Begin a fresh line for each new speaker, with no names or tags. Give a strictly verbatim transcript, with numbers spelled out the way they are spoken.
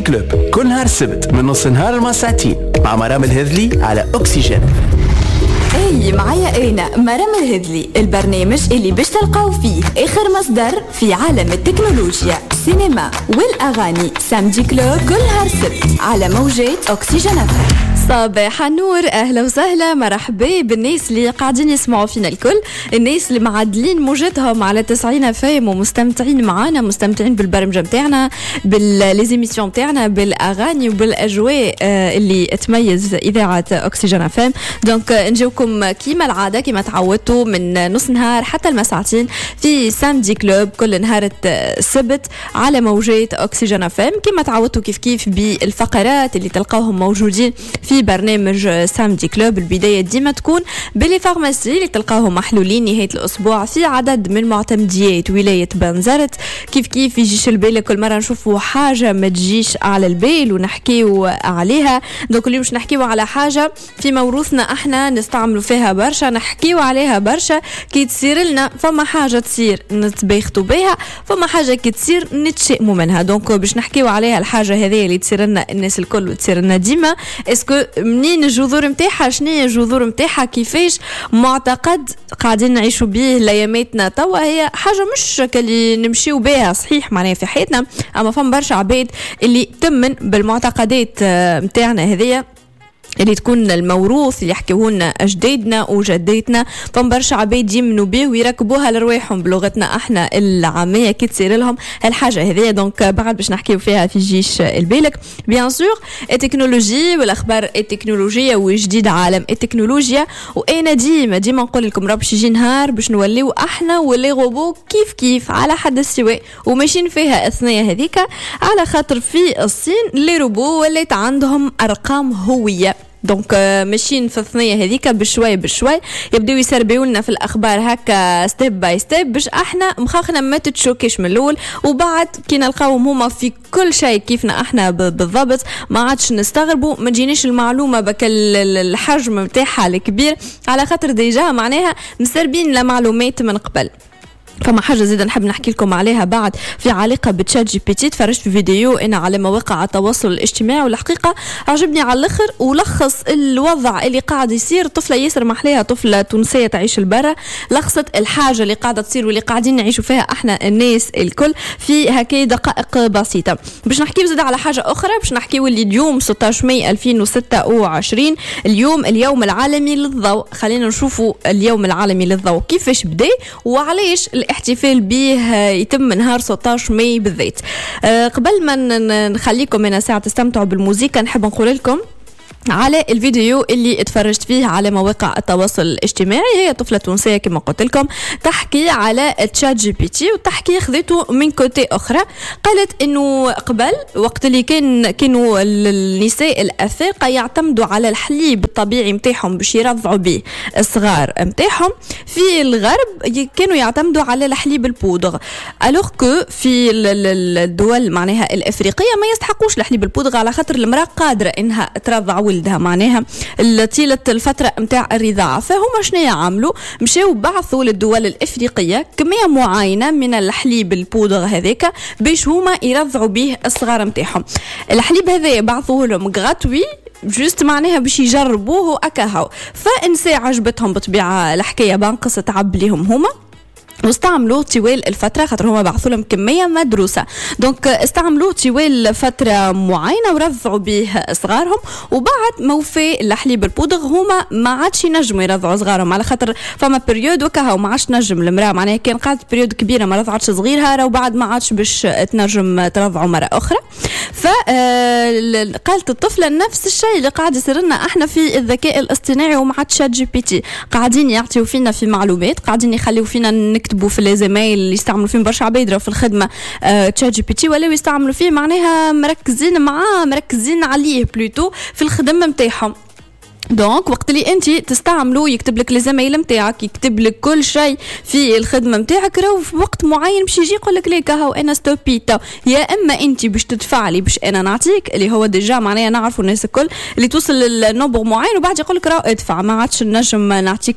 سامجي كلوب كل نهار السبت من نص نهار لما ساعتين مع مرام الهذلي على أكسجين.
اي معايا انا مرام الهذلي، البرنامج اللي باش تلقاو فيه اخر مصدر في عالم التكنولوجيا، السينما والاغاني. سامجي كلوب كل نهار السبت على موجات أكسجين.
صباح النور، اهلا وسهلا، مرحبا بالناس اللي قاعدين يسمعوا فينا الكل، الناس اللي معدلين موجتهم على تسعين فاهم ومستمتعين معانا، مستمتعين بالبرمجه نتاعنا، بالليزيميسيون نتاعنا، بالاغاني وبالاجواء اللي تميز اذاعه اكسجين فاهم. دونك نجيوكم كيما العاده كيما تعودتوا من نص نهار حتى المساعتين في سامدي كلوب كل نهار السبت على موجات اكسجين فاهم، كيما تعودتوا كيف كيف بالفقرات اللي تلقاوهم موجودين في برنامج سامدي كلوب. البداية ديما تكون باللي فارماسي اللي تلقاهم محلولين نهاية الأسبوع في عدد من معتمديات ولاية بنزرت. كيف كيف يجيش البال كل مرة نشوفوا حاجة ما تجيش على البال ونحكيو عليها. دوك اليوم مش نحكيو على حاجة في موروثنا احنا نستعملوا فيها برشا، نحكيو عليها برشا كي تصير لنا، فما حاجة تصير نتباخطوا بها، فما حاجة كي تصير نتشائموا منها. دونك باش نحكيو عليها الحاجة هذه اللي تصير لنا الناس الكل وتصير لنا ديما. اسكو منين الجذور متاعها، شنية الجذور متاعها، كيفاش معتقد قاعدين نعيشوا به لياماتنا توا هي حاجة مش كاللي نمشيو بها صحيح معناها في حياتنا، اما فهم برشا عباد اللي تمن بالمعتقدات متاعنا هذية اللي تكون الموروث اللي يحكيوهن أجدادنا وجداتنا. فهم برشا عباد يمنوا به ويركبوها لرواحهم بلغتنا احنا العامية كي تصير لهم هالحاجة هذه. دونك بعد باش نحكيو فيها في جيش البالك بيان سور التكنولوجي والاخبار التكنولوجية وجديد عالم التكنولوجيا. وانا ديما ديما نقول لكم راه باش يجي نهار باش نوليو احنا ولي غوبو كيف كيف على حد السواء وماشيين فيها اثنية هذيك، على خاطر في الصين لي روبو ولات عندهم ارقام هوية. دونك ماشيين في الثنية هذيك بشوي بشوي يبداو يسربيو لنا في الاخبار هكا ستيب باي ستيب باش احنا مخاخنا ما تتشوكيش من الاول، وبعد كي نلقاوهم هما في كل شيء كيفنا احنا بالضبط ما عادش نستغربوا، ما تجينيش المعلومه بك الحجم نتاعها الكبير على خاطر ديجا معناها مسربين لمعلومات من قبل. فما حاجة زيادة نحب نحكي لكم عليها بعد في علاقة بتشات جي بي تي. تفرجت في فيديو أنا على مواقع التواصل الاجتماعي والحقيقة عجبني على الآخر ولخص الوضع اللي قاعد يصير. طفلة ياسر محليها، طفلة تونسية تعيش البرة، لخصت الحاجة اللي قاعدة تصير واللي قاعدين نعيشوا فيها احنا الناس الكل في هكي دقائق بسيطة. باش نحكي زيادة على حاجة أخرى، باش نحكي واللي اليوم ستة عشر ماي ألفين وستة وعشرين اليوم اليوم العالمي للضوء. خلينا نشوفوا اليوم العالمي للضوء كيفاش بدأ وعليش الاحتفال به يتم نهار ستة عشر ماي بالذات. أه قبل ما نخليكم هنا ساعة تستمتعوا بالموسيقى نحب نقول لكم على الفيديو اللي اتفرجت فيه على مواقع التواصل الاجتماعي. هي طفلة تونسية كما قلت لكم تحكي على تشات جي بي تي، والتحكي خذته من كوتي أخرى. قالت إنه قبل وقت اللي كان كانوا النساء الأفارقة يعتمدوا على الحليب الطبيعي متاعهم باش يرضعوا به الصغار متاعهم، في الغرب كانوا يعتمدوا على الحليب البودغ، ألوغ كو في الدول معناها الأفريقية ما يستحقوش الحليب البودغ على خاطر المرأة قادرة إنها ترضع ولدها معناها طيلة الفترة متاع الرضاعة. فهم شنو يعملوا؟ مشاو بعثوا للدول الإفريقية كمية معينة من الحليب البودغ هذاك باش هما يرضعوا به الصغار متاعهم. الحليب هذا بعثوه لهم غاتوي جست معناها باش يجربوه أكاهو. فإنسى عجبتهم بطبيعة الحكاية بانقص تعب لهم هما واستعملوه طوال الفترة خاطر هما بعثوا لهم كمية مدروسة. دونك استعملوه طوال فترة معينة ورضعوا به صغارهم، وبعد موفي الحليب البودغ هما ما عادش ينجموا يرضعوا صغارهم على خاطر فما بريود وكها وما عادش نجم المرأة معناها كان قعدت بريود كبيرة ما رضعتش صغيرها وبعد ما عادش باش تنجم ترضعوا مرة أخرى. فقالت الطفلة نفس الشيء اللي قاعد يصير لنا احنا في الذكاء الاصطناعي ومع تشات جي بي تي، قاعدين يعطيو فينا في معلومات، قاعدين يخليو فينا نكتبوا في الزمايل اللي يستعملوا فيه برشا عباد في الخدمة تشات جي بي تي ولا يستعملوا فيه معناها مركزين معاه مركزين عليه بلوتو في الخدمة متاعهم. دونك وقت اللي انت تستعملوا يكتب لك الزمايل نتاعك، يكتب لك كل شيء في الخدمه نتاعك، راهو في وقت معين باش يجي يقول لك ليك هاو انا ستوبيتا، يا اما انت باش تدفعلي باش انا نعطيك اللي هو ديجا معناها نعرفوا الناس الكل اللي توصل للنوبر معين وبعد يقول لك راهو ادفع ما عادش نجم نعطيك